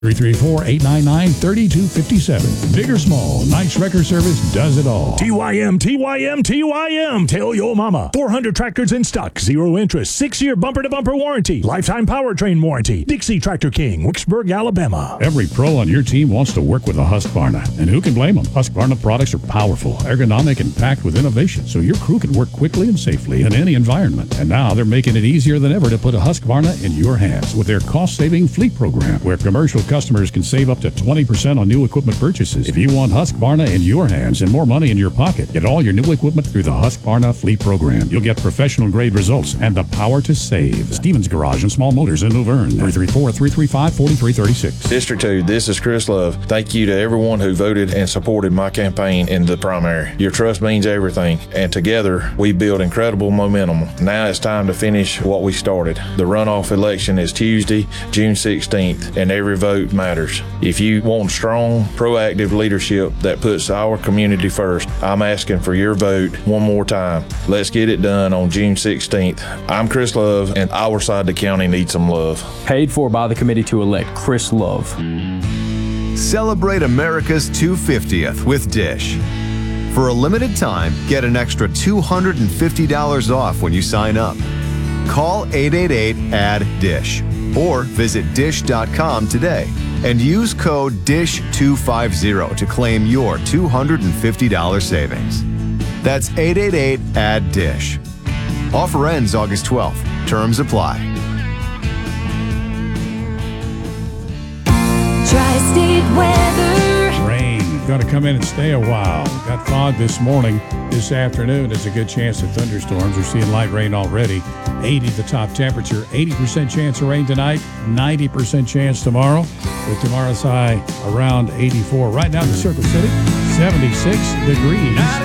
334-899-3257. Big or small, Nice Wrecker Service does it all. TYM, TYM, TYM. Tell your mama. 400 tractors in stock, 0 interest, 6-year bumper-to-bumper warranty, lifetime powertrain warranty. Dixie Tractor King, Wicksburg, Alabama. Every pro on your team wants to work with a Husqvarna, and who can blame them? Husqvarna products are powerful, ergonomic, and packed with innovation, so your crew can work quickly and safely in any environment. And now they're making it easier than ever to put a Husqvarna in your hands with their cost-saving fleet program, where commercial customers can save up to 20% on new equipment purchases. If you want Husqvarna in your hands and more money in your pocket, get all your new equipment through the Husqvarna fleet program. You'll get professional-grade results and the power to save. Stevens Garage and Small Motors in Luverne, 334-335-4336. District 2, this is Chris Love. Thank you to everyone who voted and supported my campaign in the primary. Your trust means everything, and together we build incredible momentum. Now it's time to finish what we started. The runoff election is Tuesday, June 16th, and every vote matters. If you want strong, proactive leadership that puts our community first, I'm asking for your vote one more time. Let's get it done on June 16th. I'm Chris Love, and our side of the county needs some love. Paid for by the committee to elect Chris Love. Celebrate America's 250th with Dish. For a limited time, get an extra $250 off when you sign up. Call 888-ADD-DISH or visit dish.com today and use code DISH250 to claim your $250 savings. That's 888-ADD-DISH. Offer ends August 12th. Terms apply. Tri-State weather. Rain. Going to come in and stay a while. Got fog this morning. This afternoon, there's a good chance of thunderstorms. We're seeing light rain already. 80 the top temperature. 80% chance of rain tonight. 90% chance tomorrow. With tomorrow's high around 84. Right now in the Circle City, 76 degrees.